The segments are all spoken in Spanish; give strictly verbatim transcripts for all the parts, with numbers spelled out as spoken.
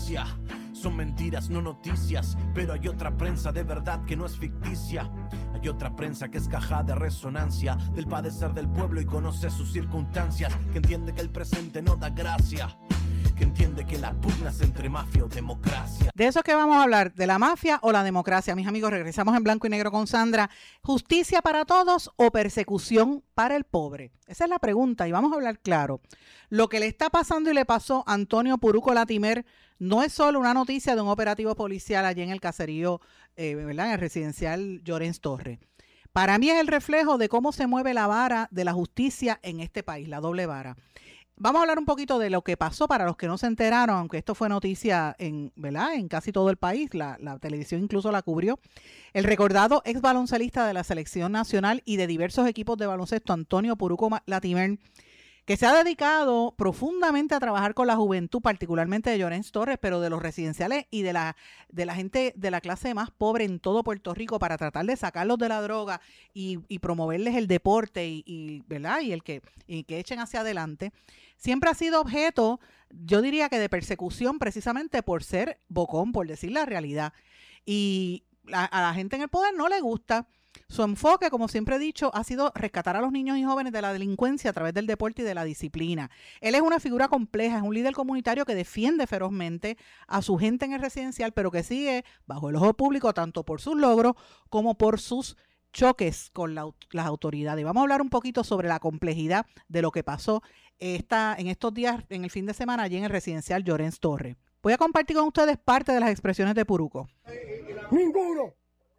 justicia. Son mentiras, no noticias, pero hay otra prensa de verdad que no es ficticia. Hay otra prensa que es caja de resonancia del padecer del pueblo y conoce sus circunstancias, que entiende que el presente no da gracia, que entiende que la pugna es entre mafia o democracia. De eso es que vamos a hablar, de la mafia o la democracia. Mis amigos, regresamos en blanco y negro con Sandra. ¿Justicia para todos o persecución para el pobre? Esa es la pregunta y vamos a hablar claro. Lo que le está pasando y le pasó a Antonio Puruco Latimer no es solo una noticia de un operativo policial allí en el caserío, eh, ¿verdad? En el residencial Llorens Torres. Para mí es el reflejo de cómo se mueve la vara de la justicia en este país, la doble vara. Vamos a hablar un poquito de lo que pasó para los que no se enteraron, aunque esto fue noticia en, ¿verdad? En casi todo el país, la, la televisión incluso la cubrió. El recordado ex baloncelista de la selección nacional y de diversos equipos de baloncesto, Antonio Puruco Latimer, que se ha dedicado profundamente a trabajar con la juventud, particularmente de Llorens Torres, pero de los residenciales y de la, de la gente de la clase más pobre en todo Puerto Rico, para tratar de sacarlos de la droga y, y promoverles el deporte y, y, ¿verdad? y el que, y que echen hacia adelante. Siempre ha sido objeto, yo diría que de persecución, precisamente por ser bocón, por decir la realidad. Y a, a la gente en el poder no le gusta. Su enfoque, como siempre he dicho, ha sido rescatar a los niños y jóvenes de la delincuencia a través del deporte y de la disciplina. Él es una figura compleja, es un líder comunitario que defiende ferozmente a su gente en el residencial, pero que sigue bajo el ojo público tanto por sus logros como por sus choques con la, las autoridades. Vamos a hablar un poquito sobre la complejidad de lo que pasó esta, en estos días, en el fin de semana, allí en el residencial Llorens Torres. Voy a compartir con ustedes parte de las expresiones de Puruco. ¡Ninguno!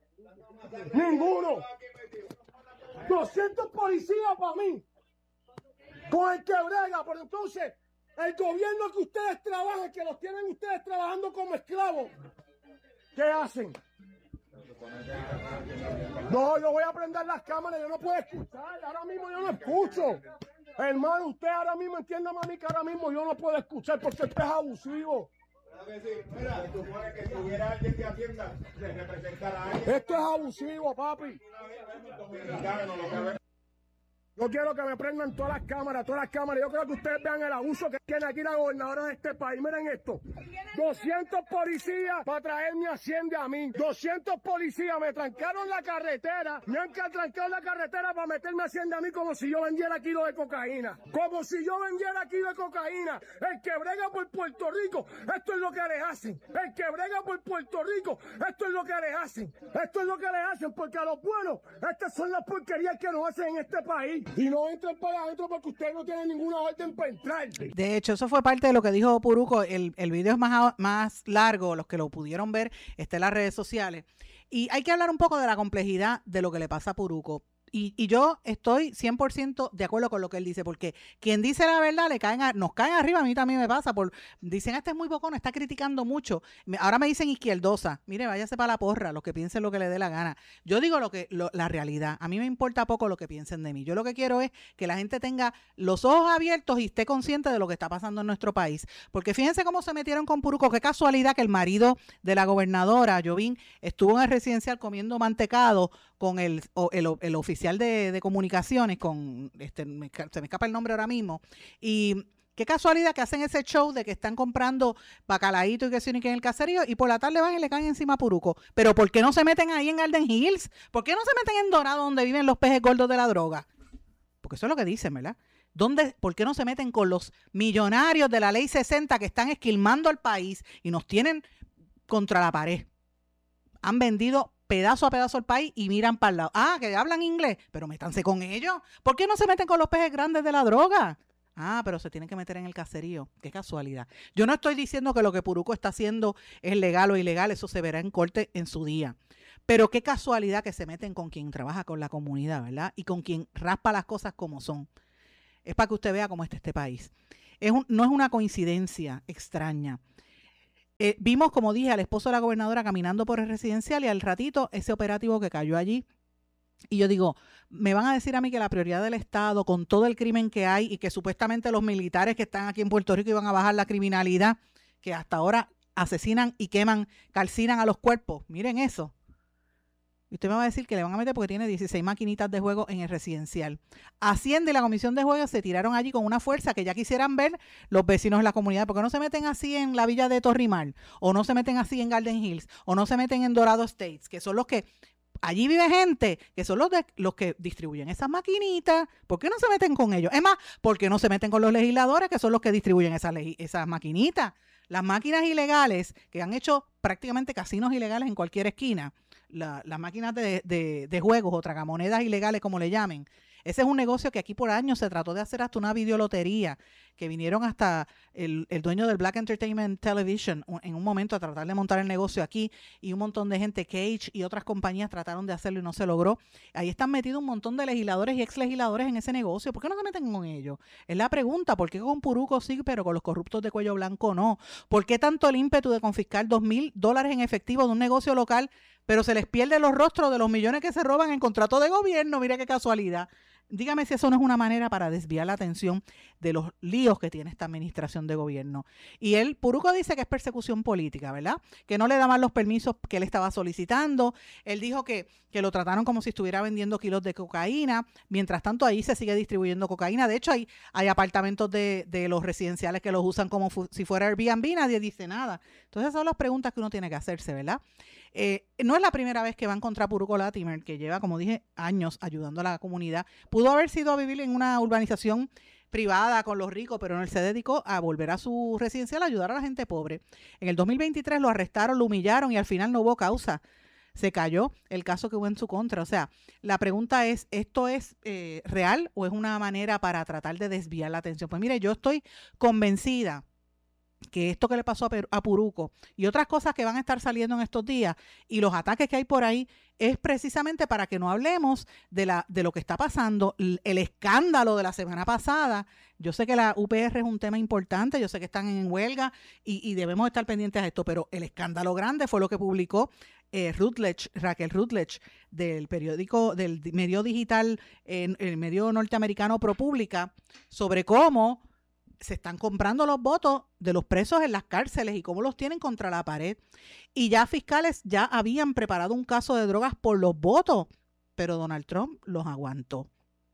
¡Ninguno! doscientos policías para mí, con el que brega, pero entonces el gobierno que ustedes trabajan, que los tienen ustedes trabajando como esclavos, ¿qué hacen? No, yo voy a prender las cámaras, yo no puedo escuchar, ahora mismo yo no escucho. Hermano, usted ahora mismo entiéndame a mí que ahora mismo yo no puedo escuchar porque esto es abusivo. Mira, se supone que si hubiera alguien que atienda, se representara a alguien. Esto es abusivo, papi. Yo quiero que me prendan todas las cámaras, todas las cámaras. Yo creo que ustedes vean el abuso que tiene aquí la gobernadora de este país. Miren esto. doscientos policías para traer mi hacienda a mí. doscientos policías me trancaron la carretera. Me han trancado la carretera para meterme hacienda a mí como si yo vendiera kilo de cocaína. Como si yo vendiera kilo de cocaína. El que brega por Puerto Rico, esto es lo que le hacen. El que brega por Puerto Rico, esto es lo que le hacen. Esto es lo que le hacen porque a los buenos, estas son las porquerías que nos hacen en este país. Y no entren para adentro porque ustedes no tienen ninguna orden para entrar. De hecho, eso fue parte de lo que dijo Puruco. El, el video es más, más largo, los que lo pudieron ver, está en las redes sociales. Y hay que hablar un poco de la complejidad de lo que le pasa a Puruco. Y, y yo estoy cien por ciento de acuerdo con lo que él dice, porque quien dice la verdad le caen a, nos caen arriba. A mí también me pasa, por dicen, este es muy bocón, está criticando mucho. Ahora me dicen izquierdosa. Mire, váyase para la porra, los que piensen lo que le dé la gana. Yo digo lo que lo, la realidad. A mí me importa poco lo que piensen de mí. Yo lo que quiero es que la gente tenga los ojos abiertos y esté consciente de lo que está pasando en nuestro país. Porque fíjense cómo se metieron con Puruco. Qué casualidad que el marido de la gobernadora, Jovín, estuvo en el residencial comiendo mantecado con el, el, el oficial de, de comunicaciones, con este me, se me escapa el nombre ahora mismo, y qué casualidad que hacen ese show de que están comprando bacalaíto y que se que en el caserío, y por la tarde van y le caen encima a Puruco. Pero ¿por qué no se meten ahí en Garden Hills? ¿Por qué no se meten en Dorado, donde viven los pejes gordos de la droga? Porque eso es lo que dicen, ¿verdad? ¿Dónde, ¿Por qué no se meten con los millonarios de la ley sesenta que están esquilmando al país y nos tienen contra la pared? Han vendido pedazo a pedazo el país y miran para el lado. Ah, que hablan inglés, pero métanse con ellos. ¿Por qué no se meten con los pejes grandes de la droga? Ah, pero se tienen que meter en el caserío. Qué casualidad. Yo no estoy diciendo que lo que Puruco está haciendo es legal o ilegal, eso se verá en corte en su día. Pero qué casualidad que se meten con quien trabaja con la comunidad, ¿verdad? Y con quien raspa las cosas como son. Es para que usted vea cómo está este país. Es un, no es una coincidencia extraña. Eh, vimos, como dije, al esposo de la gobernadora caminando por el residencial y al ratito ese operativo que cayó allí. Y yo digo, me van a decir a mí que la prioridad del Estado, con todo el crimen que hay y que supuestamente los militares que están aquí en Puerto Rico iban a bajar la criminalidad, que hasta ahora asesinan y queman, calcinan a los cuerpos. Miren eso. Y usted me va a decir que le van a meter porque tiene dieciséis maquinitas de juego en el residencial. Hacienda y la Comisión de Juegos se tiraron allí con una fuerza que ya quisieran ver los vecinos de la comunidad. ¿Por qué no se meten así en la villa de Torrimar? ¿O no se meten así en Garden Hills? ¿O no se meten en Dorado Estates? Que son los que... Allí vive gente que son los, de, los que distribuyen esas maquinitas. ¿Por qué no se meten con ellos? Es más, ¿por qué no se meten con los legisladores que son los que distribuyen esas, esas maquinitas? Las máquinas ilegales que han hecho prácticamente casinos ilegales en cualquier esquina. La, las máquinas de, de, de juegos o tragamonedas ilegales, como le llamen. Ese es un negocio que aquí por años se trató de hacer hasta una videolotería, que vinieron hasta el, el dueño del Black Entertainment Television en un momento a tratar de montar el negocio aquí, y un montón de gente, Cage y otras compañías trataron de hacerlo y no se logró. Ahí están metidos un montón de legisladores y ex legisladores en ese negocio. ¿Por qué no se meten con ellos? Es la pregunta. ¿Por qué con Puruco sí, pero con los corruptos de cuello blanco no? ¿Por qué tanto el ímpetu de confiscar dos mil dólares en efectivo de un negocio local, pero se les pierde los rostros de los millones que se roban en contrato de gobierno? Mira qué casualidad. Dígame si eso no es una manera para desviar la atención de los líos que tiene esta administración de gobierno. Y él, Puruco, dice que es persecución política, ¿verdad? Que no le daban los permisos que él estaba solicitando. Él dijo que, que lo trataron como si estuviera vendiendo kilos de cocaína. Mientras tanto, ahí se sigue distribuyendo cocaína. De hecho, hay, hay apartamentos de, de los residenciales que los usan como fu- si fuera Airbnb. Nadie dice nada. Entonces, esas son las preguntas que uno tiene que hacerse, ¿verdad? Eh, no es la primera vez que van contra Puruco Latimer, que lleva, como dije, años ayudando a la comunidad. Pudo haber sido a vivir en una urbanización privada con los ricos, pero él se dedicó a volver a su residencial a ayudar a la gente pobre. En el dos mil veintitrés lo arrestaron, lo humillaron y al final no hubo causa. Se cayó el caso que hubo en su contra. O sea, la pregunta es, ¿esto es eh, real o es una manera para tratar de desviar la atención? Pues mire, yo estoy convencida que esto que le pasó a, Per- a Puruco y otras cosas que van a estar saliendo en estos días y los ataques que hay por ahí es precisamente para que no hablemos de, la, de lo que está pasando, el, el escándalo de la semana pasada. Yo sé que la U P R es un tema importante, yo sé que están en huelga y, y debemos estar pendientes a esto, pero el escándalo grande fue lo que publicó eh, Rutledge, Raquel Rutledge, del periódico, del medio digital, eh, el medio norteamericano ProPublica, sobre cómo se están comprando los votos de los presos en las cárceles y cómo los tienen contra la pared. Y ya fiscales ya habían preparado un caso de drogas por los votos, pero Donald Trump los aguantó.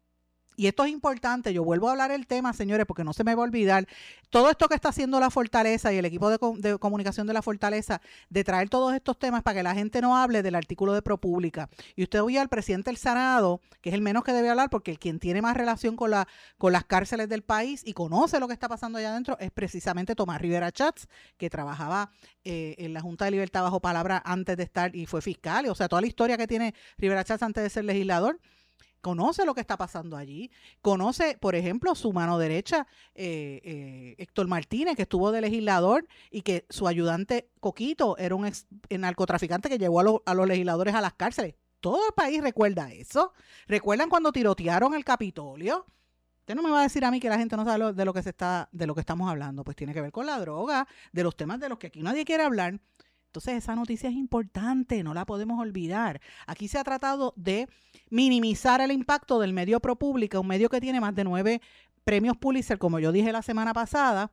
Y esto es importante, yo vuelvo a hablar el tema, señores, porque no se me va a olvidar. Todo esto que está haciendo la Fortaleza y el equipo de, com- de comunicación de la Fortaleza, de traer todos estos temas para que la gente no hable del artículo de ProPublica. Y usted oye al presidente del Senado, que es el menos que debe hablar, porque el quien tiene más relación con, la, con las cárceles del país y conoce lo que está pasando allá adentro, es precisamente Tomás Rivera Schatz, que trabajaba eh, en la Junta de Libertad bajo palabra antes de estar y fue fiscal. O sea, toda la historia que tiene Rivera Schatz antes de ser legislador. Conoce lo que está pasando allí, conoce, por ejemplo, su mano derecha, eh, eh, Héctor Martínez, que estuvo de legislador y que su ayudante Coquito era un ex narcotraficante que llevó a, lo, a los legisladores a las cárceles. Todo el país recuerda eso. ¿Recuerdan cuando tirotearon el Capitolio? Usted no me va a decir a mí que la gente no sabe lo, de lo que se está, de lo que estamos hablando. Pues tiene que ver con la droga, de los temas de los que aquí nadie quiere hablar. Entonces esa noticia es importante, no la podemos olvidar. Aquí se ha tratado de minimizar el impacto del medio ProPublica, un medio que tiene más de nueve premios Pulitzer, como yo dije la semana pasada,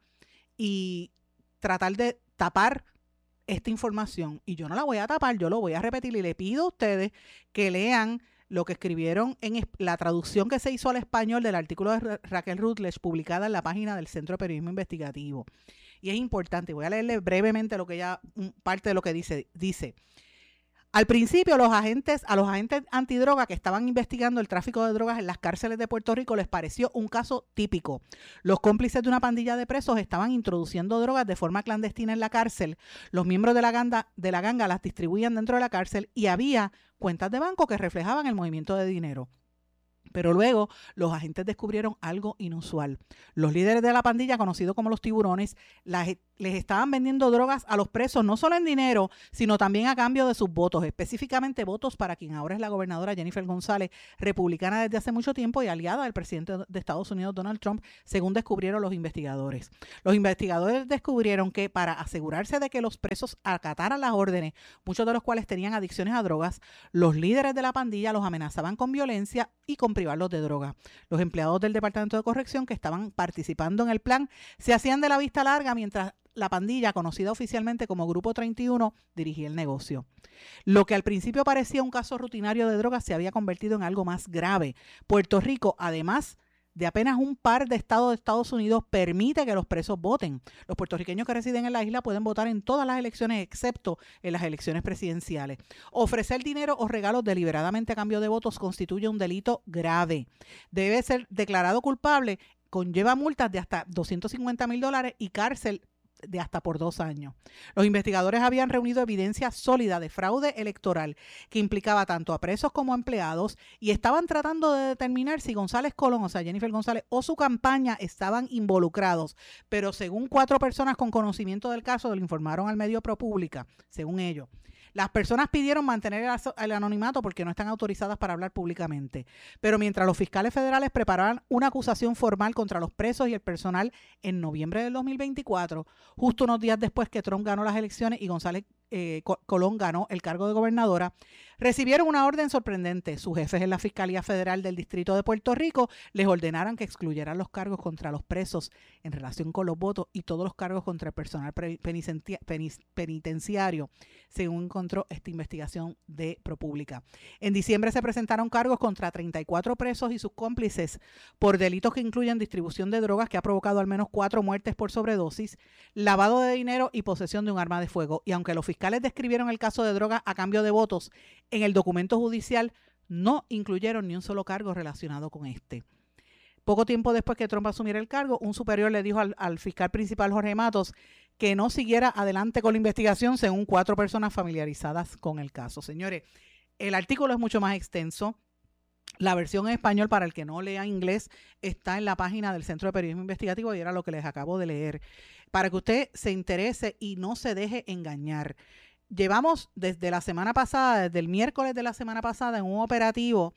y tratar de tapar esta información. Y yo no la voy a tapar, yo lo voy a repetir y le pido a ustedes que lean lo que escribieron en la traducción que se hizo al español del artículo de Ra- Raquel Rutledge publicada en la página del Centro de Periodismo Investigativo. Y es importante, voy a leerle brevemente lo que ella, parte de lo que dice. Dice, al principio los agentes, a los agentes antidroga que estaban investigando el tráfico de drogas en las cárceles de Puerto Rico les pareció un caso típico. Los cómplices de una pandilla de presos estaban introduciendo drogas de forma clandestina en la cárcel. Los miembros de la ganga, de la ganga las distribuían dentro de la cárcel y había cuentas de banco que reflejaban el movimiento de dinero. Pero luego los agentes descubrieron algo inusual. Los líderes de la pandilla, conocidos como los tiburones, las, les estaban vendiendo drogas a los presos, no solo en dinero, sino también a cambio de sus votos, específicamente votos para quien ahora es la gobernadora Jennifer González, republicana desde hace mucho tiempo y aliada del presidente de Estados Unidos, Donald Trump, según descubrieron los investigadores. Los investigadores descubrieron que para asegurarse de que los presos acataran las órdenes, muchos de los cuales tenían adicciones a drogas, los líderes de la pandilla los amenazaban con violencia y con privarlos de droga. Los empleados del Departamento de Corrección que estaban participando en el plan se hacían de la vista larga mientras la pandilla, conocida oficialmente como Grupo treinta y uno, dirigía el negocio. Lo que al principio parecía un caso rutinario de drogas se había convertido en algo más grave. Puerto Rico, además de apenas un par de estados de Estados Unidos, permite que los presos voten. Los puertorriqueños que residen en la isla pueden votar en todas las elecciones excepto en las elecciones presidenciales. Ofrecer dinero o regalos deliberadamente a cambio de votos constituye un delito grave. Debe ser declarado culpable, conlleva multas de hasta doscientos cincuenta mil dólares y cárcel de hasta por dos años. Los investigadores habían reunido evidencia sólida de fraude electoral que implicaba tanto a presos como a empleados y estaban tratando de determinar si González Colón, o sea, Jennifer González, o su campaña estaban involucrados. Pero según cuatro personas con conocimiento del caso, lo informaron al medio ProPublica, según ellos. Las personas pidieron mantener el, el anonimato porque no están autorizadas para hablar públicamente. Pero mientras los fiscales federales preparaban una acusación formal contra los presos y el personal en noviembre del dos mil veinticuatro, justo unos días después que Trump ganó las elecciones y González eh, Colón ganó el cargo de gobernadora, recibieron una orden sorprendente. Sus jefes en la Fiscalía Federal del Distrito de Puerto Rico les ordenaron que excluyeran los cargos contra los presos en relación con los votos y todos los cargos contra el personal penitenciario, según encontró esta investigación de ProPublica. En diciembre se presentaron cargos contra treinta y cuatro presos y sus cómplices por delitos que incluyen distribución de drogas que ha provocado al menos cuatro muertes por sobredosis, lavado de dinero y posesión de un arma de fuego. Y aunque los fiscales describieron el caso de drogas a cambio de votos, en el documento judicial no incluyeron ni un solo cargo relacionado con este. Poco tiempo después que Trump asumiera el cargo, un superior le dijo al, al fiscal principal Jorge Matos que no siguiera adelante con la investigación, según cuatro personas familiarizadas con el caso. Señores, el artículo es mucho más extenso. La versión en español, para el que no lea inglés, está en la página del Centro de Periodismo Investigativo y era lo que les acabo de leer, para que usted se interese y no se deje engañar. Llevamos desde la semana pasada, desde el miércoles de la semana pasada, en un operativo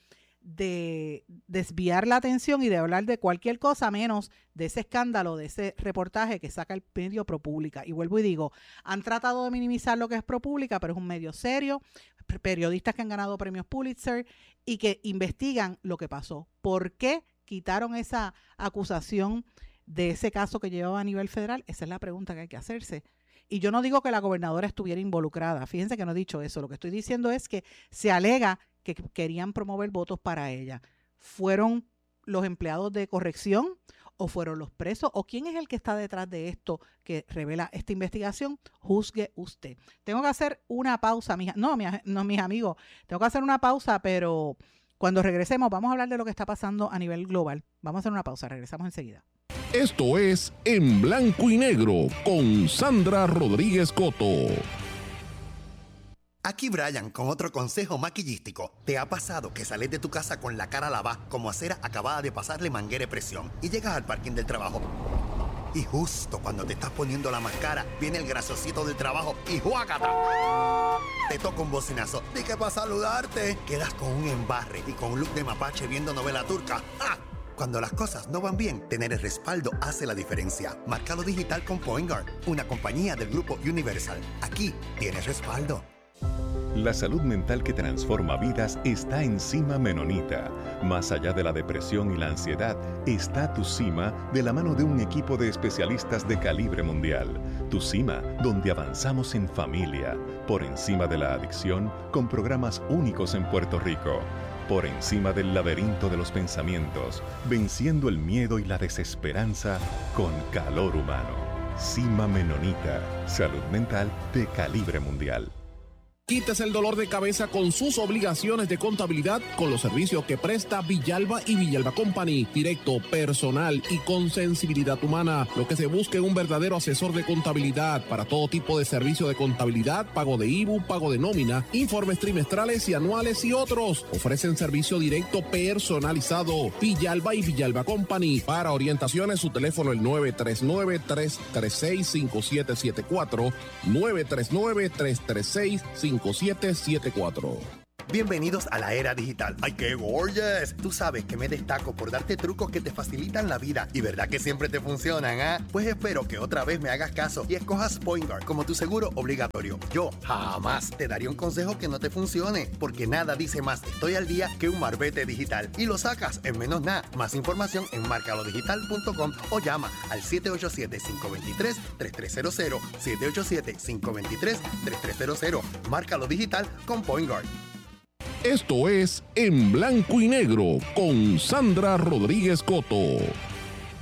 de desviar la atención y de hablar de cualquier cosa menos de ese escándalo, de ese reportaje que saca el medio ProPublica. Y vuelvo y digo, han tratado de minimizar lo que es ProPublica, pero es un medio serio, periodistas que han ganado premios Pulitzer y que investigan lo que pasó. ¿Por qué quitaron esa acusación de ese caso que llevaba a nivel federal? Esa es la pregunta que hay que hacerse. Y yo no digo que la gobernadora estuviera involucrada. Fíjense que no he dicho eso. Lo que estoy diciendo es que se alega que querían promover votos para ella. ¿Fueron los empleados de corrección o fueron los presos? ¿O quién es el que está detrás de esto que revela esta investigación? Juzgue usted. Tengo que hacer una pausa. Mis, no, mis, no, mis amigos. Tengo que hacer una pausa, pero cuando regresemos vamos a hablar de lo que está pasando a nivel global. Vamos a hacer una pausa. Regresamos enseguida. Esto es En Blanco y Negro con Sandra Rodríguez Coto. Aquí Brian con otro consejo maquillístico. ¿Te ha pasado que sales de tu casa con la cara lavada como acera acabada de pasarle manguera de presión y llegas al parking del trabajo? Y justo cuando te estás poniendo la máscara, viene el grasosito del trabajo y ¡juácata! Te toca un bocinazo. ¿De qué para saludarte? Quedas con un embarre y con un look de mapache viendo novela turca. ¡Ah! Cuando las cosas no van bien, tener el respaldo hace la diferencia. Márcalo digital con Point Guard, una compañía del grupo Universal. Aquí tienes respaldo. La salud mental que transforma vidas está en Cima Menonita. Más allá de la depresión y la ansiedad, está Tu Cima de la mano de un equipo de especialistas de calibre mundial. Tu Cima, donde avanzamos en familia, por encima de la adicción, con programas únicos en Puerto Rico. Por encima del laberinto de los pensamientos, venciendo el miedo y la desesperanza con calor humano. Cima Menonita, salud mental de calibre mundial. Quítese el dolor de cabeza con sus obligaciones de contabilidad con los servicios que presta Villalba y Villalba Company. Directo, personal y con sensibilidad humana. Lo que se busca es un verdadero asesor de contabilidad para todo tipo de servicio de contabilidad, pago de I B U, pago de nómina, informes trimestrales y anuales y otros. Ofrecen servicio directo personalizado. Villalba y Villalba Company. Para orientaciones, su teléfono el nueve tres nueve, tres tres seis, cinco siete siete cuatro, nueve tres nueve, tres tres seis, cinco siete siete cuatro. Bienvenidos a la era digital. ¡Ay, qué gorgeous! Tú sabes que me destaco por darte trucos que te facilitan la vida. Y verdad que siempre te funcionan, ¿ah? ¿eh? Pues espero que otra vez me hagas caso y escojas PointGuard como tu seguro obligatorio. Yo jamás te daría un consejo que no te funcione, porque nada dice más estoy al día que un marbete digital. Y lo sacas en menos nada. Más información en marcalo digital punto com o llama al siete ocho siete, cinco dos tres, tres tres cero cero, siete ocho siete, cinco dos tres, tres tres cero cero. Márcalo digital con PointGuard. Esto es En Blanco y Negro con Sandra Rodríguez Coto.